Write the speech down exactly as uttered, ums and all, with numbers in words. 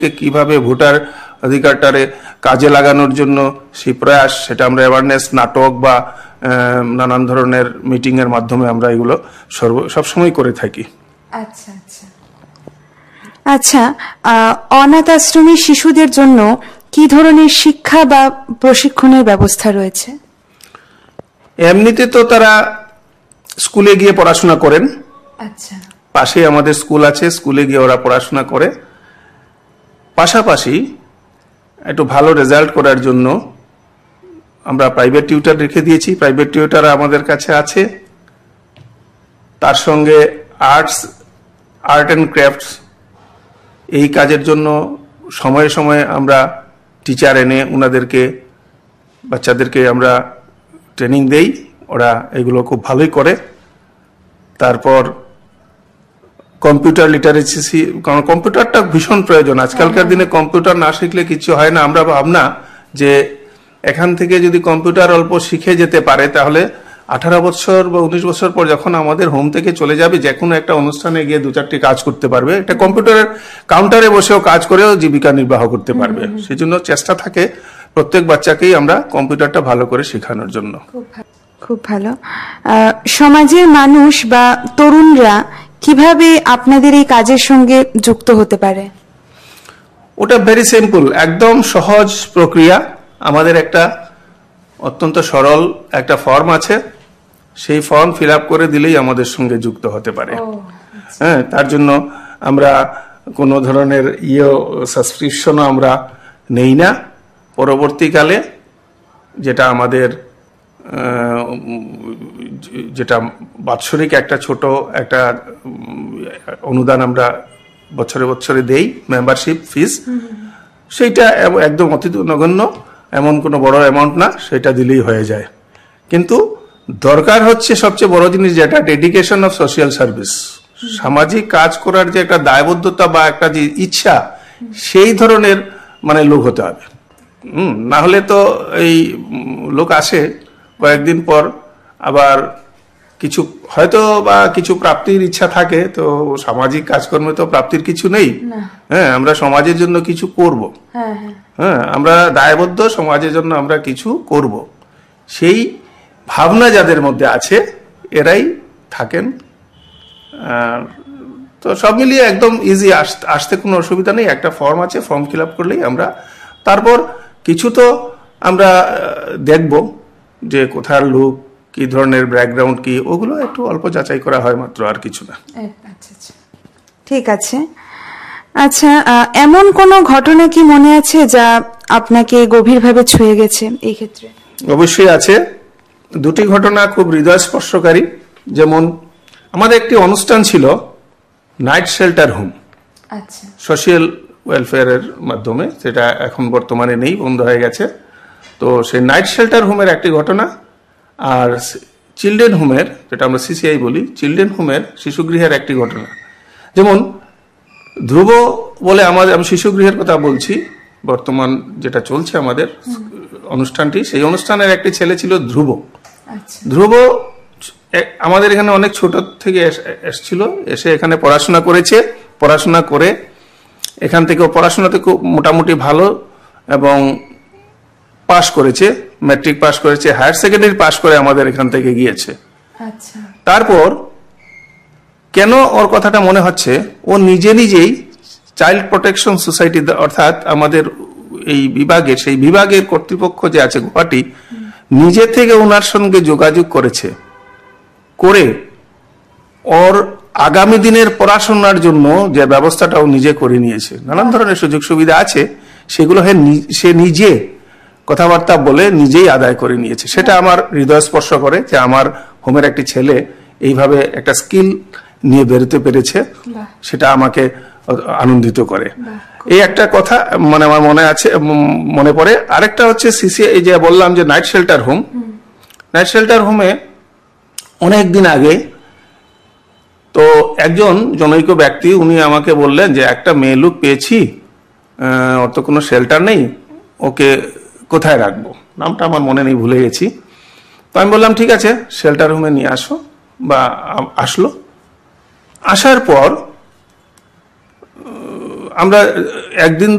কিভাবে ভোটার অধিকারটারে কাজে লাগানোর জন্য সেই প্রয়াস, সেটা আমরা অ্যাওয়ারনেস নাটক বা নানান ধরনের মিটিং এর মাধ্যমে আমরা এগুলো সবসময় করে থাকি। আচ্ছা আচ্ছা আচ্ছা অনাথ আশ্রমী শিশুদের জন্য কি ধরনের শিক্ষা বা প্রশিক্ষণের ব্যবস্থা রয়েছে? এমনিতে তো তারা স্কুলে গিয়ে পড়াশোনা করেন। আচ্ছা, পাশে আমাদের স্কুল আছে, স্কুলে গিয়ে ওরা পড়াশোনা করে। পাশাপাশি একটু ভালো রেজাল্ট করার জন্য আমরা প্রাইভেট টিউটর রেখে দিয়েছি। প্রাইভেট টিউটর আমাদের কাছে আছে। তার সঙ্গে আর্টস আর্ট অ্যান্ড ক্রাফটস এই কাজের জন্য সময়ে সময়ে আমরা টিচার এনে ওনাদেরকে বাচ্চাদেরকে আমরা ট্রেনিং দেই, ওরা এগুলো খুব ভালোই করে। তারপর কম্পিউটার লিটারেসি, কারণ কম্পিউটারটা ভীষণ প্রয়োজন আজকালকার দিনে। কম্পিউটার না শিখলে কিছু হয় না। আমরা ভাবনা যে এখান থেকে যদি কম্পিউটার অল্প শিখে যেতে পারে তাহলে আঠারো বছর বা উনিশ বছর পর যখন আমাদের হোম থেকে চলে যাবে, যে কোনো একটা অনুষ্ঠানে গিয়ে দু চারটি কাজ করতে পারবে, একটা কম্পিউটারের কাউন্টারে বসেও কাজ করেও জীবিকা নির্বাহ করতে পারবে। সেই জন্য চেষ্টা থাকে প্রত্যেক বাচ্চাকেই আমরা কম্পিউটারটা ভালো করে শেখানোর জন্য। খুব ভালো। সমাজের মানুষ বা তরুণরা কিভাবে আপনাদের এই কাজের সঙ্গে যুক্ত হতে পারে? ওটা ভেরি সিম্পল, একদম সহজ প্রক্রিয়া। আমাদের একটা অত্যন্ত সরল একটা ফর্ম আছে, সেই ফর্ম ফিল আপ করে দিলেই আমাদের সঙ্গে যুক্ত হতে পারে। হ্যাঁ, তার জন্য আমরা কোনো ধরনের ইয়ে সাবস্ক্রিপশনও আমরা নেই না। পরবর্তীকালে যেটা আমাদের যেটা বাৎসরিক একটা ছোট একটা অনুদান আমরা বছরে বছরে দেই, মেম্বারশিপ ফিস, সেইটা একদম অতি নগণ্য, এমন কোনো বড় অ্যামাউন্ট না, সেটা দিলেই হয়ে যায়। কিন্তু দরকার হচ্ছে সবচেয়ে বড় জিনিস যেটা ডেডিকেশন অফ সোশ্যাল সার্ভিস, সামাজিক কাজ করার যে একটা দায়বদ্ধতা বা একটা যে ইচ্ছা, সেই ধরনের মানে লোক হতে হবে। হম না হলে তো এই লোক আসে কয়েকদিন পর, আবার কিছু হয়তো বা কিছু প্রাপ্তির ইচ্ছা থাকে, তো সামাজিক কাজকর্মে তো প্রাপ্তির কিছু নেই। হ্যাঁ, আমরা সমাজের জন্য কিছু করব। হ্যাঁ, আমরা দায়বদ্ধ, সমাজের জন্য আমরা কিছু করব, সেই ভাবনা যাদের মধ্যে আছে এরাই থাকেন। তো সব মিলিয়ে একদম ইজি, আসতে কোনো অসুবিধা নেই। একটা ফর্ম আছে, ফর্ম ফিল আপ করলেই আমরা, তারপর কিছু তো আমরা দেখব যে কোথার লোক, কি ধরনের ব্যাকগ্রাউন্ড কি, ওগুলো একটু অল্প যাচাই করা হয় মাত্র, আর কিছু না। ঠিক আছে। আচ্ছা, এমন কোনো ঘটনা কি মনে আছে যা আপনাকে গভীরভাবে ছুঁয়ে গেছে এই ক্ষেত্রে? অবশ্যই আছে, দুটি ঘটনা খুব হৃদয়স্পর্শকারী। যেমন আমাদের একটি অনুষ্ঠান ছিল নাইট শেল্টার হোম, সোশ্যাল ওয়েলফেয়ারের মাধ্যমে, সেটা এখন বর্তমানে নেই, বন্ধ হয়ে গেছে। তো সেই নাইট শেল্টার হোমের একটি ঘটনা, আর চিলড্রেন হোমের, যেটা আমরা সিসিআই বলি, চিলড্রেন হোমের শিশুগৃহের একটি ঘটনা। যেমন ধ্রুব বলে আমাদের, আমি শিশুগৃহের কথা বলছি, বর্তমান যেটা চলছে আমাদের অনুষ্ঠানটি, সেই অনুষ্ঠানের একটি ছেলে ছিল ধ্রুব। ধ্রুব আমাদের এখানে অনেক ছোট থেকে এসেছিল, এসে এখানে পড়াশোনা করেছে। পড়াশোনা করে এখান থেকে পড়াশোনাতে খুব মোটামুটি ভালো এবং পাশ করেছে, ম্যাট্রিক পাশ করেছে, হায়ার সেকেন্ডারি পাশ করে আমাদের এখান থেকে গিয়েছে। তারপর কেন ওর কথাটা মনে হচ্ছে, ও নিজে নিজেই চাইল্ড প্রোটেকশন সোসাইটি, অর্থাৎ আমাদের এই বিভাগের, সেই বিভাগের কর্তৃপক্ষ যে আছে গুয়াহাটি, নিজে থেকে ওনার সঙ্গে যোগাযোগ করেছে, করে ওর আগামী দিনের পড়াশোনার জন্য যে ব্যবস্থাটা ও নিজে করে নিয়েছে। নানান ধরনের সুযোগ সুবিধা আছে, সেগুলো সে নিজে কথাবার্তা বলে নিজেই আদায় করে নিয়েছে। সেটা আমার হৃদয় স্পর্শ করে যে আমার হোমের একটি ছেলে এইভাবে একটা স্কিল নিয়ে বেরোতে পেরেছে, সেটা আমাকে আনন্দিত করে। এই একটা কথা মানে আমার মনে আছে, মনে পড়ে। আরেকটা হচ্ছে সিসি, এই যে বললাম যে night shelter home, night shelter হোমে অনেক দিন আগে তো একজন জনৈক ব্যক্তি, উনি আমাকে বললেন যে একটা মেয়ে লোক পেয়েছি, ওর তো কোনো শেল্টার নেই, ওকে কোথায় রাখবো, নামটা আমার মনে নেই, ভুলে গেছি। তো আমি বললাম ঠিক আছে, শেল্টার হোমে নিয়ে আসো, বা আসলো। আসার পর আমরা একদিন